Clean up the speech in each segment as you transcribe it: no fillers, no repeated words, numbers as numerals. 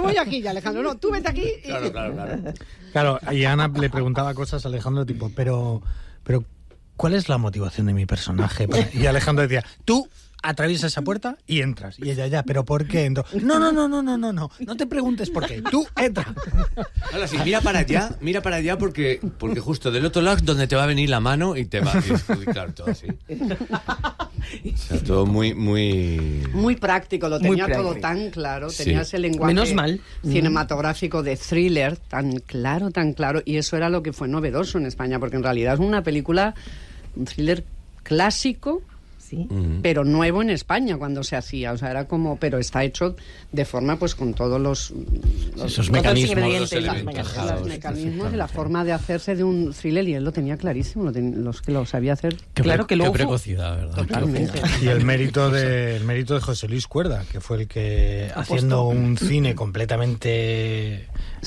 voy aquí ya, Alejandro. No, tú vete aquí. Claro. Claro, y Ana le preguntaba cosas a Alejandro tipo, pero ¿cuál es la motivación de mi personaje? Y Alejandro decía, tú atraviesas esa puerta y entras. Y ella, ya, ¿pero por qué entro? No te preguntes por qué, tú entra. Ahora sí, mira para allá porque justo del otro lado es donde te va a venir la mano y te va a claro, todo así. O sea, todo muy práctico, lo tenía todo tan claro, sí. tenía ese lenguaje menos mal cinematográfico de thriller tan claro, y eso era lo que fue novedoso en España, porque en realidad es una película, un thriller clásico, sí, pero nuevo en España cuando se hacía, o sea, era como, pero está hecho de forma pues con todos esos mecanismos, los mecanismos y la forma de hacerse de un thriller, y él lo tenía clarísimo, los que lo sabía hacer. Claro que luego qué precocidad, ¿verdad? Totalmente. Y el mérito de José Luis Cuerda, que fue el que, haciendo un cine completamente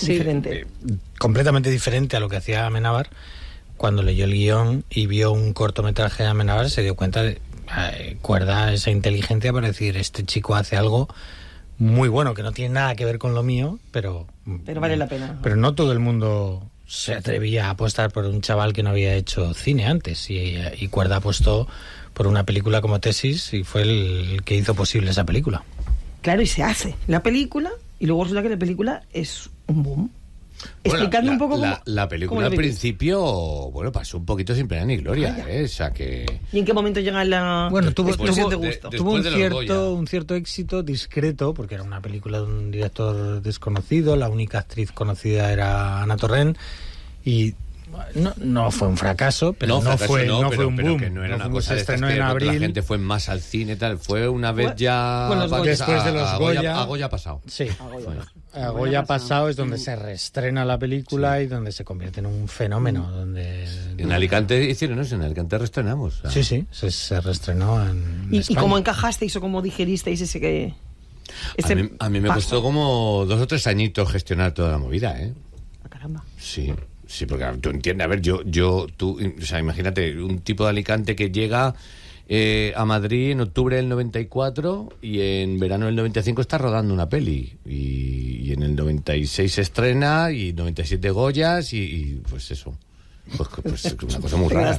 diferente a lo que hacía Amenábar, cuando leyó el guión y vio un cortometraje de Amenábar, se dio cuenta de Cuerda esa inteligencia para decir, este chico hace algo muy bueno, que no tiene nada que ver con lo mío, pero vale la pena. Pero no todo el mundo se atrevía a apostar por un chaval que no había hecho cine antes, y Cuerda apostó por una película como Tesis y fue el que hizo posible esa película. Claro, y se hace la película y luego resulta que la película es un boom. Explicadme un poco cómo... La película al principio, bueno, pasó un poquito sin pena ni gloria, o sea que... ¿Y en qué momento llega la explosión de gusto? Tuvo un cierto éxito discreto, porque era una película de un director desconocido, la única actriz conocida era Ana Torrent, y no fue un fracaso, pero no fue un boom. Que no era una cosa se de estas estrenó que en abril. La gente fue más al cine, tal, fue una vez ya... Después de los Goya... A Goya pasado. Sí, a Goya pasado es donde se reestrena la película y donde se convierte en un fenómeno. Donde en Alicante hicieron eso, en Alicante reestrenamos. Sí, se reestrenó en ¿Y España. cómo encajasteis o cómo digeristeis ese que...? A mí me costó como 2 o 3 añitos gestionar toda la movida, ¿eh? Caramba. Sí, porque tú entiendes, a ver, tú, o sea, imagínate, un tipo de Alicante que llega a Madrid en octubre del 94 y en verano del 95 está rodando una peli, y en el 96 se estrena, y 97 Goyas, y pues eso. Pues es una cosa muy rara.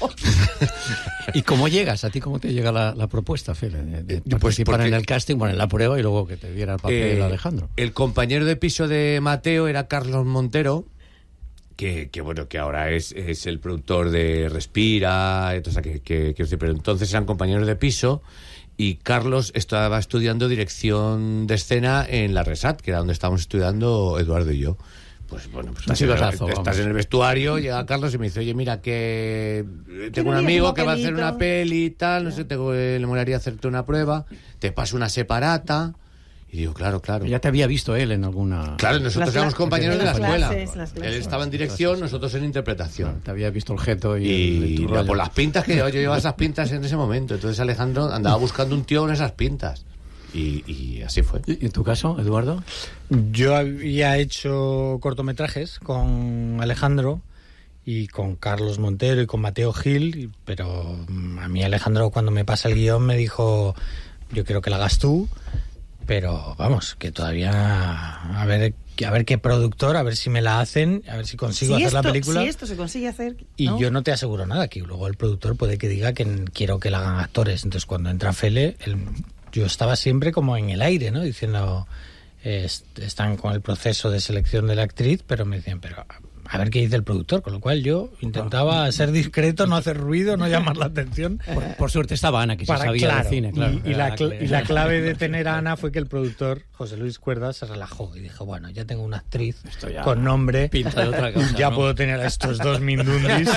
¿Y cómo llegas? ¿A ti cómo te llega la propuesta, Fede? De participar en el casting, en la prueba y luego que te diera el papel Alejandro. El compañero de piso de Mateo era Carlos Montero, que ahora es el productor de Respira, o sea, pero entonces eran compañeros de piso, y Carlos estaba estudiando dirección de escena en la Resat, que era donde estábamos estudiando Eduardo y yo. Pues bueno, estás en el vestuario, llega Carlos y me dice, oye, mira, que tengo un amigo que va a hacer una peli y tal, no sé, le molaría hacerte una prueba, te paso una separata. Y digo, claro. Ya te había visto él en alguna... Claro, nosotros éramos compañeros de la escuela. Las clases. Él estaba en dirección, nosotros en interpretación. Te había visto el jeto y por las pintas que yo llevaba esas pintas en ese momento. Entonces Alejandro andaba buscando un tío con esas pintas. Y así fue. ¿Y en tu caso, Eduardo? Yo había hecho cortometrajes con Alejandro y con Carlos Montero y con Mateo Gil, pero a mí Alejandro, cuando me pasa el guión, me dijo, yo quiero que la hagas tú, pero vamos, que todavía a ver qué productor, a ver si me la hacen, a ver si consigo hacer la película. Si esto se consigue hacer, ¿no? Y yo no te aseguro nada, que luego el productor puede que diga que quiero que la hagan actores. Entonces cuando entra Fele, yo estaba siempre como en el aire, ¿no? Diciendo, están con el proceso de selección de la actriz, pero me decían, pero a ver qué dice el productor, con lo cual yo intentaba ser discreto, no hacer ruido, no llamar la atención. Por suerte estaba Ana, que se sabía de cine, claro. Y la clave de tener a Ana fue que el productor, José Luis Cuerda, se relajó y dijo, bueno, ya tengo una actriz con nombre, pinta de otra cosa, ya ¿no? Puedo tener a estos 2 mindundis.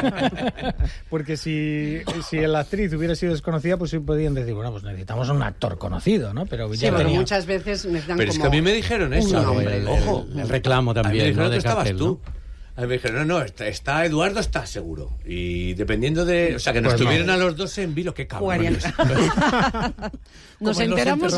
Porque si la actriz hubiera sido desconocida, pues sí podían decir, bueno, pues necesitamos un actor conocido, ¿no? Pero ya pero muchas veces necesitan pero es que a mí me dijeron eso, el reclamo también, a mí me dijeron ¿no? que estabas tú. A mí me dijeron, no, está Eduardo, está seguro. Y dependiendo de... O sea, que nos tuvieran a los dos en vilo, qué cabrones. Nos enteramos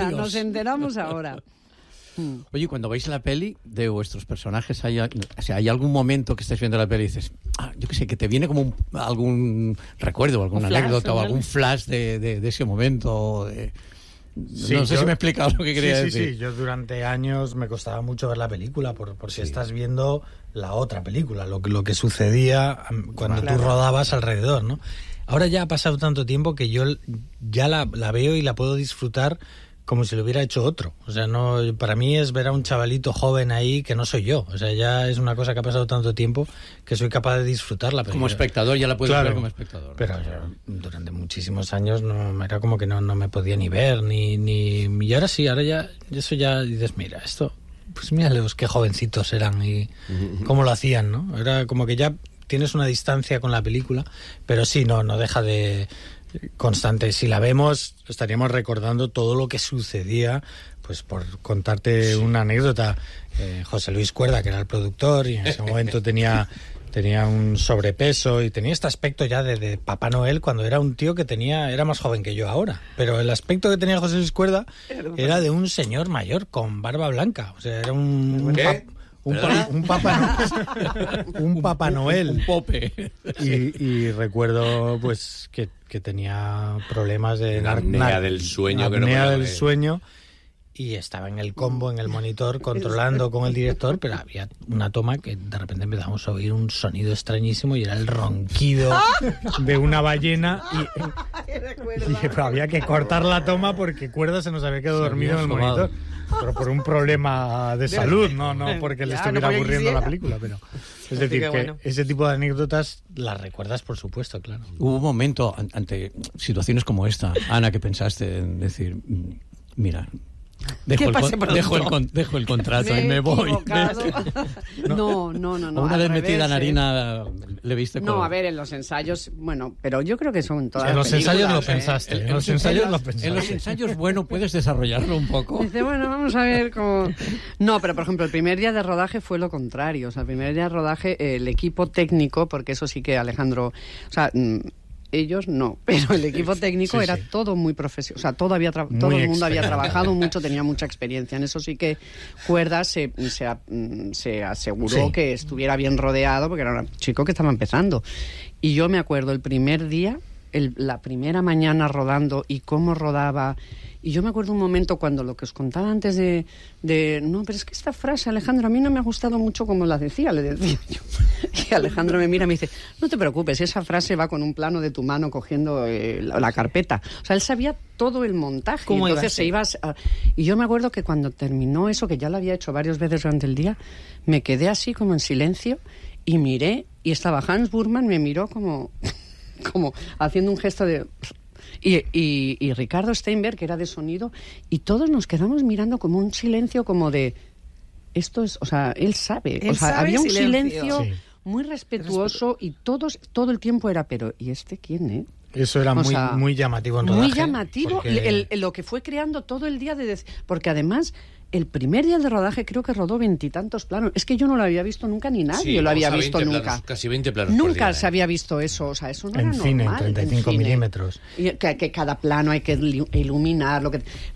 ahora. Oye, cuando veis la peli de vuestros personajes, ¿hay algún momento que estés viendo la peli y dices, yo qué sé, que te viene como algún recuerdo, alguna anécdota o algún flash de ese momento? no sé si me he explicado lo que quería decir. Sí, yo durante años me costaba mucho ver la película por si estás viendo la otra película, lo que sucedía cuando tú rodabas alrededor, ¿no? Ahora ya ha pasado tanto tiempo que yo ya la veo y la puedo disfrutar como si lo hubiera hecho otro. O sea, no, para mí es ver a un chavalito joven ahí que no soy yo. O sea, ya es una cosa que ha pasado tanto tiempo que soy capaz de disfrutarla. Como espectador ya la puedes ver como espectador. Pero yo, durante muchísimos años era como que no me podía ni ver, y ahora sí, ahora ya, eso ya dices, mira, esto, pues míralos qué jovencitos eran y cómo lo hacían, ¿no? Era como que ya tienes una distancia con la película, pero sí, no deja de... constante. Si la vemos, estaríamos recordando todo lo que sucedía. Pues por contarte una anécdota, José Luis Cuerda, que era el productor, y en ese momento tenía un sobrepeso y tenía este aspecto ya de Papá Noel cuando era un tío que era más joven que yo ahora. Pero el aspecto que tenía José Luis Cuerda era de un señor mayor con barba blanca. O sea, era un Papá Noel. Un pope. Y recuerdo pues que tenía problemas de apnea del sueño. Apnea del sueño. Y estaba en el combo, en el monitor, controlando con el director, pero había una toma que de repente empezamos a oír un sonido extrañísimo y era el ronquido de una ballena. Y dije, pero había que cortar la toma porque Cuerda se nos había quedado dormido en el monitor. Pero por un problema de salud, no porque le estuviera aburriendo la película. Pero es decir, que ese tipo de anécdotas las recuerdas, por supuesto, claro. Hubo un momento ante situaciones como esta, Ana, que pensaste en decir, mira... Dejo el contrato y me voy. No. Una vez metida en harina le viste con... No, a ver, en los ensayos, bueno, pero yo creo que son todas en las los ensayos lo pensaste. En los ensayos lo pensaste. En los ensayos, bueno, puedes desarrollarlo un poco. Dice, bueno, vamos a ver cómo... No, pero por ejemplo, el primer día de rodaje fue lo contrario. O sea, el primer día de rodaje, el equipo técnico, porque eso sí que Alejandro... O sea... ellos no, pero el equipo técnico era todo muy profesional, o sea, todo el mundo había trabajado mucho, tenía mucha experiencia. En eso sí que Cuerda se aseguró que estuviera bien rodeado, porque era un chico que estaba empezando. Y yo me acuerdo el primer día, la primera mañana rodando y cómo rodaba. Y yo me acuerdo un momento cuando lo que os contaba antes de no, pero es que esta frase, Alejandro, a mí no me ha gustado mucho como la decía, le decía yo. Y Alejandro me mira y me dice, no te preocupes, esa frase va con un plano de tu mano cogiendo la carpeta. O sea, él sabía todo el montaje. ¿Cómo entonces se iba y yo me acuerdo que cuando terminó eso, que ya lo había hecho varias veces durante el día, me quedé así como en silencio y miré, y estaba Hans Burman, me miró como haciendo un gesto de... Y Ricardo Steinberg, que era de sonido, y todos nos quedamos mirando como un silencio como de... Esto es... O sea, él sabe. Había un silencio muy respetuoso y todo el tiempo era, pero ¿y este quién, eh? Eso era muy llamativo en rodaje. Muy llamativo, porque... lo que fue creando todo el día porque además... El primer día de rodaje creo que rodó 20 y tantos planos. Es que yo no lo había visto nunca, ni nadie lo había visto nunca. Planos, casi 20 planos nunca por día, se había visto eso. O sea, eso no era normal. En 35 milímetros. Y que cada plano hay que iluminar,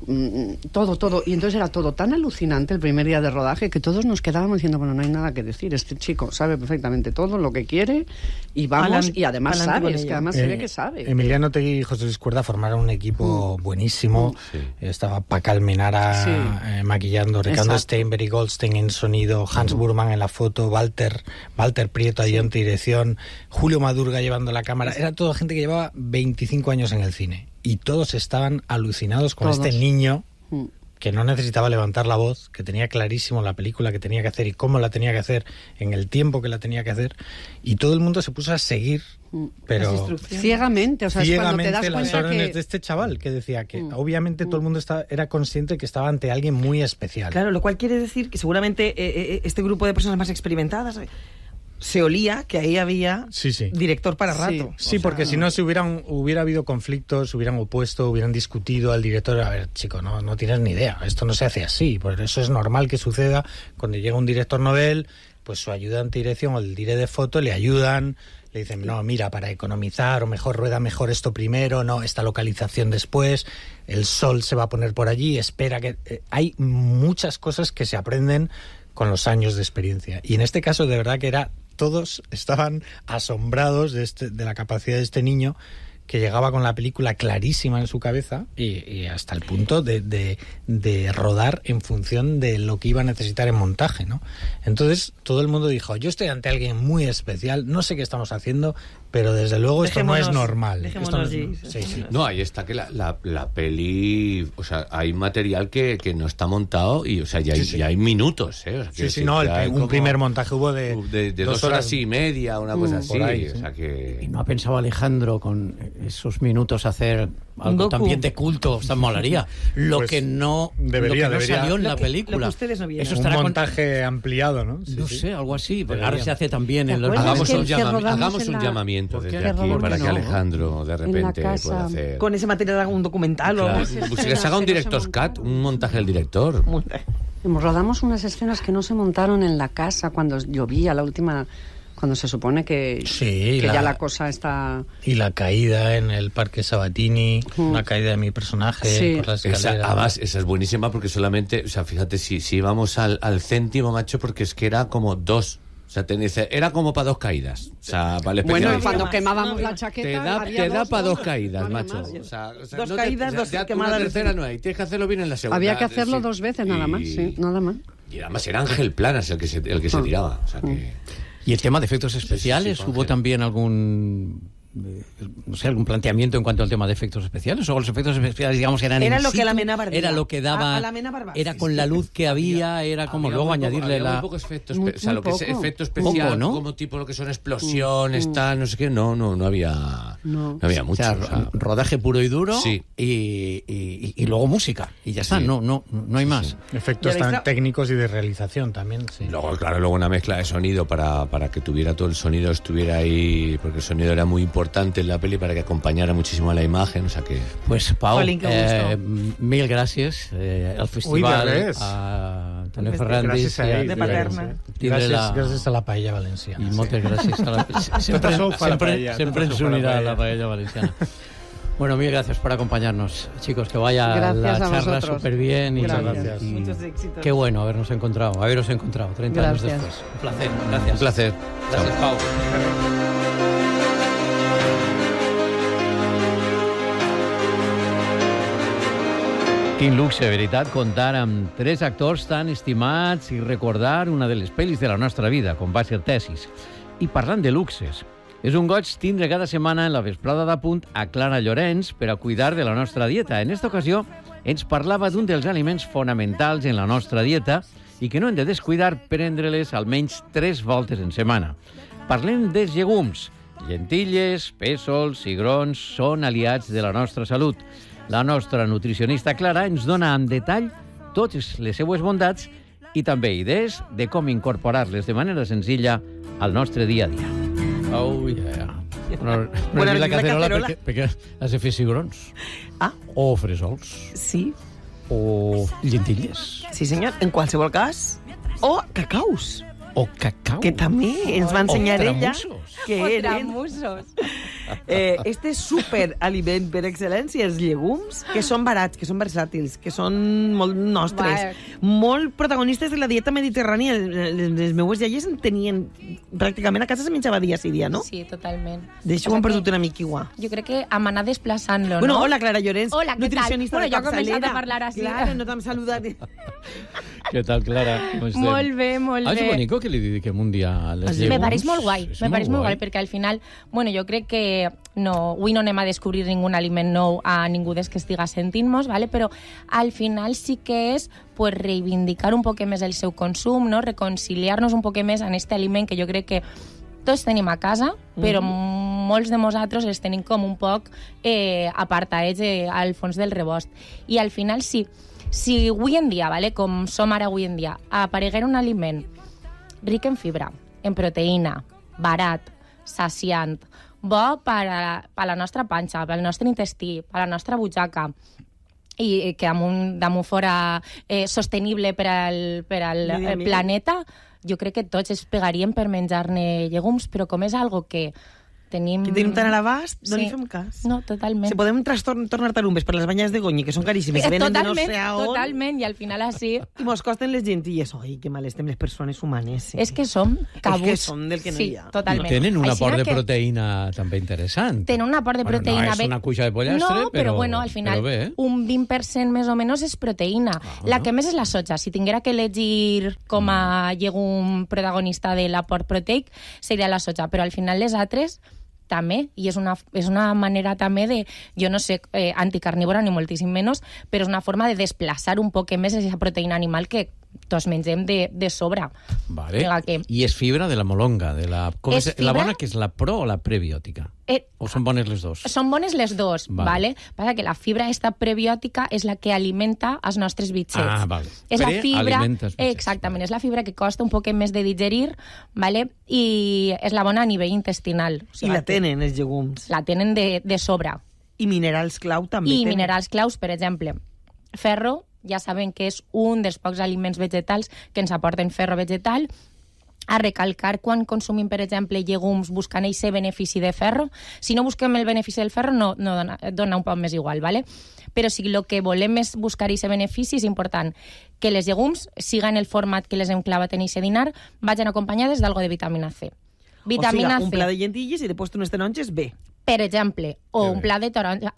todo. Y entonces era todo tan alucinante el primer día de rodaje que todos nos quedábamos diciendo, bueno, no hay nada que decir. Este chico sabe perfectamente todo lo que quiere y vamos, y además sabe, es que además se ve que sabe. Emiliano Otegui y José Luis Cuerda formaron un equipo buenísimo. Estaba Paca Almenara maquillando, Ricardo Steinberg y Goldstein en sonido, Hans Burman en la foto, Walter Prieto ayudante de dirección, Julio Madurga llevando la cámara. Era toda gente que llevaba 25 años en el cine y todos estaban alucinados con este niño que no necesitaba levantar la voz, que tenía clarísimo la película que tenía que hacer y cómo la tenía que hacer, en el tiempo que la tenía que hacer, y todo el mundo se puso a seguir, pero ciegamente, o sea, ciegamente, es cuando te das las cuenta órdenes de este chaval, que decía que obviamente todo el mundo era consciente que estaba ante alguien muy especial. Claro, lo cual quiere decir que seguramente este grupo de personas más experimentadas se olía que ahí había director para rato. Sí, porque si no hubiera habido conflictos, hubieran opuesto, hubieran discutido al director. A ver, chico, no tienes ni idea, esto no se hace así. Por eso es normal que suceda cuando llega un director novel, pues su ayudante de dirección o el director de foto le ayudan, le dicen, no, mira, para economizar, o mejor rueda mejor esto primero, no, esta localización después, el sol se va a poner por allí, espera que... hay muchas cosas que se aprenden con los años de experiencia. Y en este caso, de verdad que todos estaban asombrados de la capacidad de este niño, que llegaba con la película clarísima en su cabeza y hasta el punto de rodar en función de lo que iba a necesitar en montaje, ¿no? Entonces todo el mundo dijo, yo estoy ante alguien muy especial, no sé qué estamos haciendo, pero desde luego esto no es normal. No, ahí está que la peli, o sea, hay material que no está montado y, o sea, ya hay minutos, ¿eh? O sea, un primer montaje hubo de 2 horas y media, una cosa así. O sea que... ¿Y no ha pensado Alejandro con esos minutos hacer algo también de culto? O sea, molaría. Lo que no salió en la película. Lo que ustedes no vieron. Eso un montaje ampliado, ¿no? No sé, algo así. Ahora se hace también en hagamos un llamamiento desde aquí para que Alejandro de repente pueda hacer... Con ese material haga un documental o... Pues que se haga un director's cut, un montaje del director. Rodamos unas escenas que no se montaron en la casa cuando llovía la última... Cuando se supone que ya la cosa está... Y la caída en el Parque Sabatini, la caída de mi personaje por la escalera. Además, esa es buenísima porque solamente... O sea, fíjate, si íbamos al céntimo, macho, porque es que era como 2... O sea, era como para 2 caídas. O sea, vale, bueno, y cuando quemábamos la chaqueta... Te da para 2 caídas, macho. O sea, 2 caídas, 2 quemadas. La tercera no hay. Tienes que hacerlo bien en la segunda. Había que hacerlo 2 veces, nada más. Sí, nada más. Y además era Ángel Planas el que se tiraba. O sea que... ¿Y el tema de efectos especiales? ¿Hubo también algún planteamiento en cuanto al tema de efectos especiales? ¿O los efectos especiales, digamos, eran era lo que la Mena Barbera? Era lo que daba... Era con la luz que había, era como luego añadirle la... Muy pocos efectos, o sea, lo que es efecto especial, poco, ¿no? Como tipo lo que son explosiones, tal, no sé qué, no había mucho. O sea, rodaje puro y duro y luego música, y ya está, no hay más. Efectos tan técnicos y de realización también, sí. Luego una mezcla de sonido para que tuviera todo el sonido, estuviera ahí, porque el sonido era muy importante en la peli para que acompañara muchísimo a la imagen, o sea que... Pues Pau, mil gràcies al festival, a Antonio Ferrandis de Paterna. Gràcies a la paella valenciana. I moltes gràcies a la... Sempre ens unirà la paella valenciana. Bueno, mil gracias por acompañarnos, chicos, que vaya gracias la charla súper bien y muchos éxitos. Qué bueno haberos encontrado 30 años después. Un placer, gracias. Un placer. Gracias, Pau. Quin luxe, veritat, comptar amb 3 actors tan estimats i recordar una de les pel·lis de la nostra vida, com va ser Tesis. I parlant de luxes, és un goig tindre cada setmana en la vesprada d'Apunt a Clara Llorenç per a cuidar de la nostra dieta. En esta ocasió ens parlava d'un dels aliments fonamentals en la nostra dieta i que no hem de descuidar prendre-les almenys 3 voltes en setmana. Parlem dels llegums. Llentilles, pèsols, cigrons són aliats de la nostra salut. La nostra nutricionista Clara ens dona en detall totes les seues bondats i també idees de com incorporar-les de manera senzilla al nostre dia a dia. Oh, yeah. No la cacerola perquè has de fer cigrons. O fresols. Sí. O llentilles. Sí, senyor, en qualsevol cas. O cacaus. O cacau. Que també ens va ensenyar ella que eren... este superaliment per excel·lència, els llegums, que són barats, que són versàtils, que són molt nostres, molt protagonistes de la dieta mediterrània. Les meues iaies en tenien... Pràcticament a casa se menjava dia sí dia, no? Sí, totalment. D'això ho han perdut una mica igual. Jo crec que hem anat desplaçant-lo, ¿no? Bueno, hola, Clara Llorenç, hola, nutricionista de capçalera. Bueno, jo he començat a parlar així. Claro, no t'hem saludat. Què tal, Clara? Molt bé, molt bé. És bonic que li dediquem un dia a les llegums. Me pareix molt guai, perquè al final, bueno, jo crec que avui no anem a descobrir ningú aliment nou a ningú des que estiga sentint-nos, ¿vale? Però al final sí que és pues, reivindicar un poc més el seu consum, no? Reconciliar-nos un poc més en aquest aliment que jo crec que tots tenim a casa, però molts de nosaltres els tenim com un poc apartats al fons del rebost. I al final sí, si avui en dia, ¿vale? Com som ara avui en dia, apareguera un aliment ric en fibra, en proteïna, barat, saciant, bo per a la nostra panxa, pel nostre intestí, per a la nostra butxaca, i que damunt fora sostenible per al planeta, jo crec que tots es pegaríem per menjar-ne llegums, però com és algo que tenim... Que tenim tant a l'abast, no Sí. li fem cas. No, totalment. Si podem tornar tarumbes per les banyes de Goñi, que són caríssimes, i venen de no sé a on, Totalment, i al final així... i mos costen les gentilles. Ai, que mal estem les persones humanes. Sí. És que som cabuts. És que som del que no hi ha. Sí, totalment. Tenen un Així aport de que proteïna també interessant. Tenen un aport de proteïna. No és una cuixa de pollastre, no, però bueno, al final, bé. un 20% més o menys és proteïna. La que més és la soja. Si tinguera que elegir com a llegum protagonista de l'aport proteic, seria la soja. Però al final les altres també, i és una manera també de, jo no sé, anticarnívora ni moltíssim menys, però és una forma de desplaçar un poc més aquesta proteïna animal que tots mengem de sobre. Vale. Que... I és fibra de la molonga, de la... És La fibra? bona que és la pro o la prebiòtica? O són bones les dos? Són bones les dos, Vale. Passa que la fibra esta prebiòtica és la que alimenta els nostres bitxets. Ah, vale. És la fibra, Alimenta els bitxets, exactament, és la fibra que costa un poc més de digerir, i és la bona a nivell intestinal. O sigui, I la tenen, els llegums. La tenen de sobre. I minerals clau també I tenen. minerals claus, per exemple, ferro, ja sabem que és un dels pocs aliments vegetals que ens aporten ferro vegetal. A recalcar quan consumim, per exemple, llegums buscant aquest benefici de ferro. Si no busquem el benefici del ferro, no dona un poc més igual, ¿vale? Però si el que volem és buscar aquest benefici, és important que les llegums, siga en el format que les hem clavat en aquest dinar, vagin acompanyades d'algo de vitamina C. Vitamina o sigui, un C. pla de llentilles i després unes taronges, bé. Per exemple, o un plat de taronja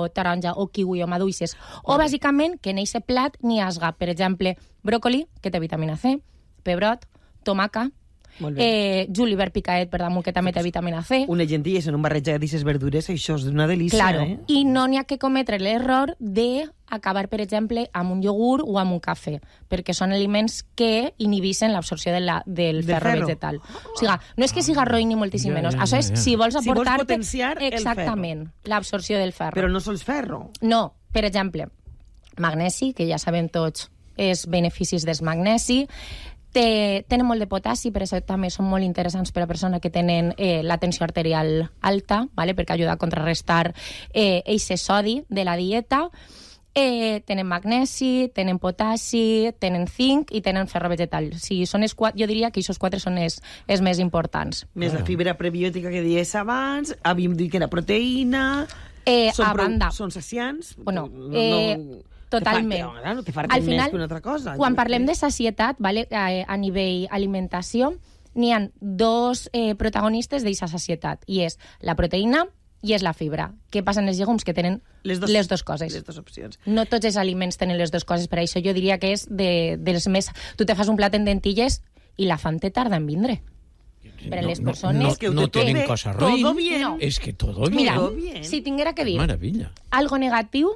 o kiwi o maduixes. O, bàsicament, que en aquest plat n'hi hagi, per exemple, bròcoli, que té vitamina C, pebrot, tomaca, julivert picaet, per damunt, que també té vitamina C. Unes llentilles en un barreja d'aquestes verdures, això és una delícia, Claro. eh? I no n'hi ha que cometre l'error d'acabar, per exemple, amb un iogurt o amb un cafè, perquè són aliments que inhibeixen l'absorció del ferro vegetal. O sigui, no és que siga roïn ni moltíssim menys. Això és si vols Si vols aportar-te potenciar el exactament l'absorció del ferro. Però no sols ferro. No, per exemple, magnesi, que ja sabem tots els beneficis del magnesi, tenen molt de potassi, per això també són molt interessants per a persones que tenen la tensió arterial alta, ¿vale? Perquè ajuda a contrarrestar eixe sodi de la dieta. Tenen magnesi, tenen potassi, tenen zinc i tenen ferro vegetal. Si són jo diria que aquests 4 són els més importants. Més la fibra prebiòtica que deies abans, havíem dit que era proteïna... A banda... Són saciants? Bueno, totalment. No te farten més que una altra cosa. Quan parlem de sacietat, ¿vale? A nivell alimentació, n'hi ha dos protagonistes d'aquesta sacietat, i és la proteïna i és la fibra. Què passa en els llegums? Que tenen les dos coses. Les dues opcions. No tots els aliments tenen les dues coses, per això jo diria que és dels més... Tu te fas un plat en dentilles i la fam te tarda en vindre. Per a les persones... No tenen cosa roïn. Todo bien. No. És que todo bien. Mira, Todo bien. si tinguera que dir Maravilla. algo negatiu,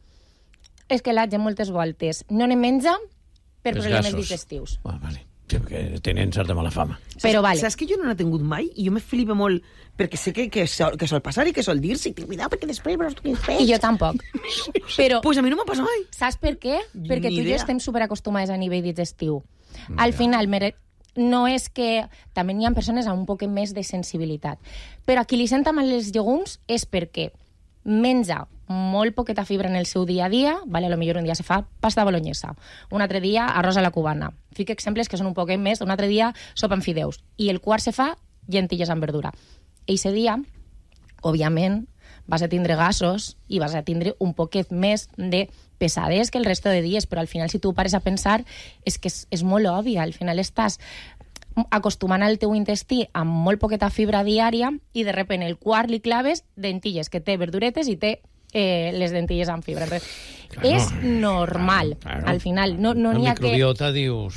és que la gent moltes voltes no ne menja per Els problemes gasos. digestius. Ah, vale. Sí, perquè tenen certa mala fama. Però vale. Saps que jo no n'he tingut mai? I jo me flipa molt, perquè sé que sol passar i que sol dir-se, ten cuidado, perquè després veuràs tu què fes. I jo tampoc. Però Pues a mi no m'ha passat mai. saps per què? Perquè tu i jo idea. estem superacostumades a nivell digestiu. Al final, no és que... També hi ha persones amb un poc més de sensibilitat. Però a qui li senta mal els llegums és perquè menja molt poqueta fibra en el seu dia a dia, vale? A lo millor un dia se fa pasta bolognesa, un altre dia arròs a la cubana. Fico exemples que són un poc més, un altre dia sopa amb fideus. I el quart se fa llentilles amb verdura. Eixe dia, òbviament, vas a tindre gasos i vas a tindre un poquet més de pesades que el resto de dies, però al final, si tu pares a pensar, és que és molt obvi. Al final estàs acostumant el teu intestí amb molt poqueta fibra diària i de sobte el quart li claves dentilles, que té verduretes i té les dentilles amb fibra. Entonces, és normal. Claro. Al final, no n'hi ha que... La microbiota diu,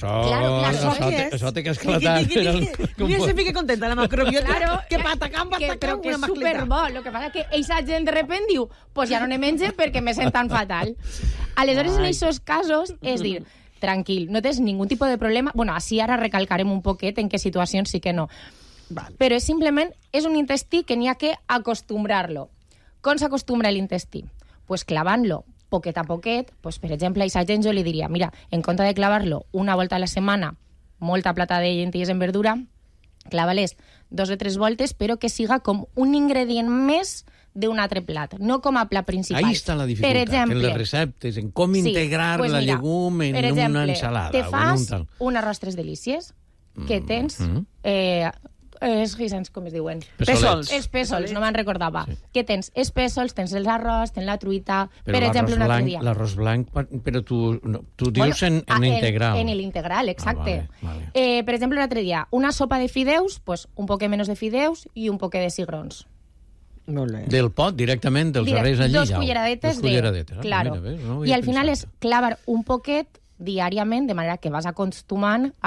això té que esclatar. Mira, se fica contenta la macrobiota. Claro, que patacam, però que és una superbo. Lo que passa que eixa gent de repente diu pues ja no ne menge perquè me senten fatal. Aleshores, en aquests casos, és dir, tranquil, no tens ningú tipus de problema. Bueno, així ara recalcarem un poquet en què situacions sí que no. Vale. Però és simplement, és un intestí que n'hi ha que acostumbrar-lo. Com s'acostumbra l'intestí? Pues clavant-lo poquet a poquet. Pues, per exemple, a aquesta gent jo li diria, mira, en compte de clavar-lo una volta a la setmana, molta plata de llentilles en verdura, clava-les 2 o 3 voltes, però que siga com un ingredient més d'un altre plat, no com a plat principal. Ahí està la dificultat, per exemple, en les receptes, en com integrar la llegum en una ensalada. Te fas o en un arròs 3 delícies, que tens com es diuen? Pèsols. Els pèsols, no me'n recordava. Sí. Què tens? Els pèsols, tens l'arròs, tens la truita... Però per exemple, un altre dia. L'arròs blanc, però tu dius en integral. En el integral, exacte. Vale. Per exemple, un altre dia, una sopa de fideus, pues un poc menys de fideus i un poc de cigrons. Del pot, directament, dels arrels allí. Dos culleradetes. Claro. Mira, ves, no I al final és clavar un poquet diàriament, de manera que vas acostumant